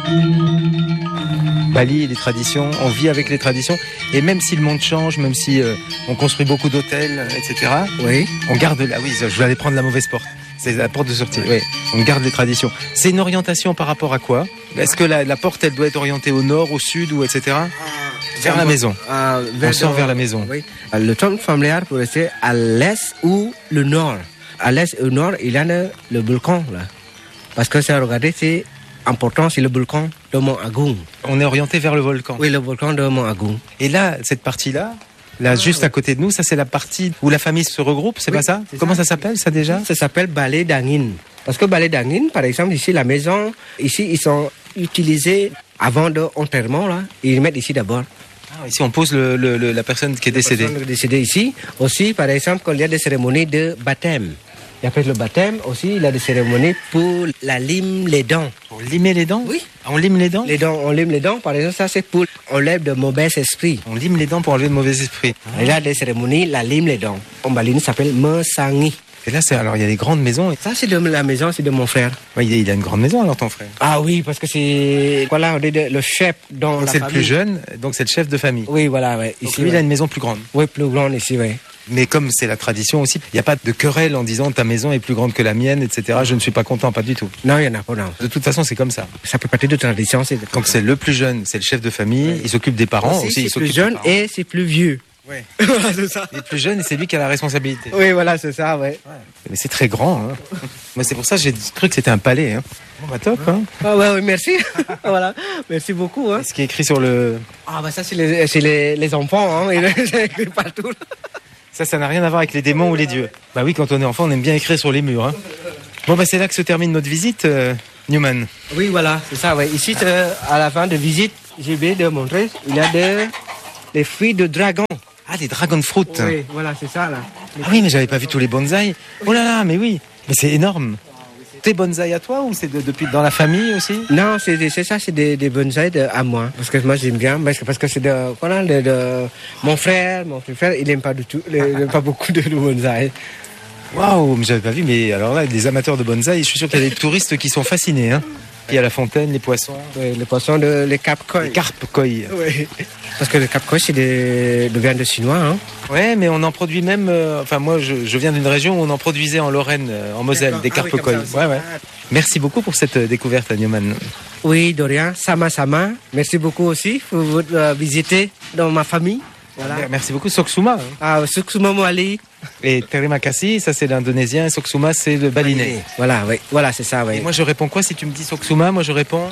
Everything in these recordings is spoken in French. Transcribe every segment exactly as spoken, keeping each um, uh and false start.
Bali, les traditions, on vit avec les traditions. Et même si le monde change, même si euh, on construit beaucoup d'hôtels, et cetera, oui. on garde... Ah oui, je vais aller prendre la mauvaise porte. C'est la porte de sortie, oui. On garde les traditions. C'est une orientation par rapport à quoi? Est-ce que la, la porte, elle doit être orientée au nord, au sud, ou et cetera? Vers la maison. Ah, vers on sort le... vers la maison. Oui. Le temple familial peut rester à l'est ou le nord. À l'est et au nord, il y a le, le volcan, là. Parce que ça, regardez, c'est important, c'est le volcan de Mont Agung. On est orienté vers le volcan. Oui, le volcan de Mont Agung. Et là, cette partie-là, là, ah, juste oui. à côté de nous, ça c'est la partie où la famille se regroupe, c'est oui, pas ça? Comment ça, ça s'appelle, ça déjà? Ça s'appelle Balai Dangin. Parce que Balai Dangin, par exemple, ici, la maison, ici, ils sont utilisés avant l'enterrement, là. Ils mettent ici d'abord. Ah, ici, on pose le, le, le, la personne qui est la décédée. La personne décédée ici. Aussi, par exemple, quand il y a des cérémonies de baptême. Et après le baptême, aussi, il y a des cérémonies pour la lime les dents. Pour limer les dents? Oui. On lime les dents? Les dents, on lime les dents, par exemple, ça c'est pour enlever de mauvais esprits. On lime les dents pour enlever de mauvais esprits. Ah. Il y a des cérémonies, la lime les dents. En Bali, ça s'appelle Mesangi. Et là, c'est, alors, il y a des grandes maisons. Ça, c'est de la maison, c'est de mon frère. Oui, il a une grande maison, alors, ton frère. Ah oui, parce que c'est, voilà, on est le chef dans donc la c'est famille. Le plus jeune, donc c'est le chef de famille. Oui, voilà, ouais. Donc ici, lui, ouais. il a une maison plus grande. Oui, plus grande ici, oui. Mais comme c'est la tradition aussi, il n'y a pas de querelle en disant ta maison est plus grande que la mienne, et cetera. Je ne suis pas content, pas du tout. Non, il n'y en a pas, non. De toute façon, c'est comme ça. Ça peut partir de tradition. C'est de donc c'est le plus jeune, c'est le chef de famille, oui. Il s'occupe des parents aussi. aussi il c'est plus jeune et c'est plus vieux. Oui. Voilà, c'est ça. Il est plus jeune et c'est lui qui a la responsabilité. Oui, voilà, c'est ça, ouais. ouais. Mais c'est très grand. Hein. Moi, c'est pour ça que j'ai cru que c'était un palais. Hein. Bon, bah top. Hein. Ah ouais, ouais, merci. Voilà, merci beaucoup. Hein. Ce qui est écrit sur le... Ah bah ça, c'est les, c'est les, les enfants. Hein. Ils écrit partout. Ça, ça n'a rien à voir avec les démons ou les dieux. Bah oui, quand on est enfant, on aime bien écrire sur les murs. Hein. Bon, bah c'est là que se termine notre visite, euh, Newman. Oui, voilà, c'est ça, ouais. Ici, euh, à la fin de visite, j'ai oublié de montrer, il y a des, des fruits de dragon. Ah, des dragon fruit. Oui, voilà, c'est ça, là. Les ah oui, mais j'avais pas vu tous les bonsaïs. Oh là là, mais oui. Mais c'est énorme. T'es bonsaï à toi ou c'est de, depuis dans la famille aussi? Non, c'est, c'est ça, c'est des, des bonsaïs de, à moi. Parce que moi, j'aime bien. Parce que, parce que c'est de, voilà, de, de, mon frère, mon frère, il n'aime pas du tout, il n'aime pas beaucoup de, de bonsaïs. Waouh, mais j'avais pas vu. Mais alors là, les amateurs de bonsaï, je suis sûr qu'il y a des touristes qui sont fascinés. Hein. Il y a la fontaine, les poissons. Oui, les poissons, de, les carpes koi. Les carpes koi. Oui. Parce que les carpes koi, c'est de, de viande chinois. Hein. Ouais, mais on en produit même. Euh, enfin, moi, je, je viens d'une région où on en produisait en Lorraine, euh, en Moselle, D'accord. des carpes ah, oui, koi. Ouais, ouais. Merci beaucoup pour cette découverte, Newman. Oui, de rien. Sama Sama. Merci beaucoup aussi pour votre euh, visiter dans ma famille. Voilà. Merci beaucoup, Soksuma. Hein. Ah, Soksuma Moali. Et Terima kasih, ça c'est l'indonésien, Soksuma c'est le balinais. Voilà, oui, voilà, c'est ça, oui. Et moi je réponds quoi si tu me dis Soksuma? Moi je réponds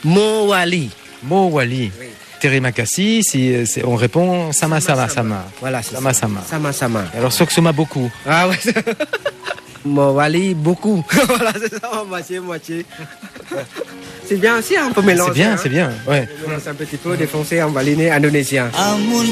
Mowali. Mowali. Oui. Terima kasih, si on répond Sama Sama Sama. sama. Voilà, c'est Sama ça. Sama. Sama Sama. Et alors Soksuma beaucoup. Ah ouais. Mowali beaucoup. Voilà, c'est ça, moitié, moitié. C'est bien aussi, un peu mélangé. C'est bien, hein. c'est bien, ouais. C'est un petit peu défoncé en balinais indonésien.